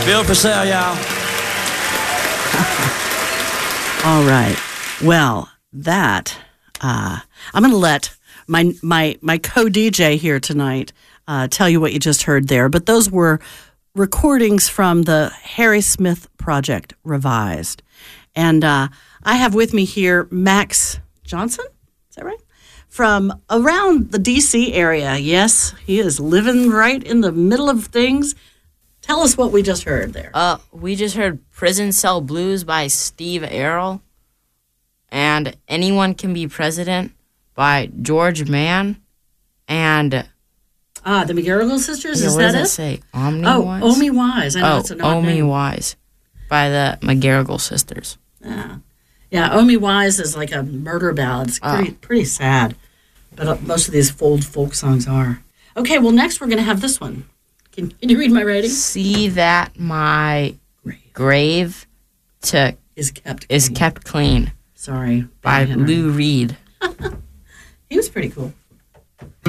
Bill for sale, y'all. All right. Well, that I'm going to let my co-DJ here tonight tell you what you just heard there. But those were recordings from the Harry Smith Project Revised. And I have with me here Max Johnson. Is that right? From around the D.C. area. Yes, he is living right in the middle of things. Tell us what we just heard there. We just heard Prison Cell Blues by Steve Earle and Anyone Can Be President by George Mann and... the McGarrigle Sisters, is what that does it? it say? Omni Wise? Omi Wise. I know it's an odd Omi name. Wise by the McGarrigle Sisters. Yeah, Omi Wise is like a murder ballad. It's pretty sad. But most of these folk songs are. Okay, well, next we're going to have this one. Can you read my writing? See that my grave is kept clean. Sorry. By Lou Reed. He was pretty cool.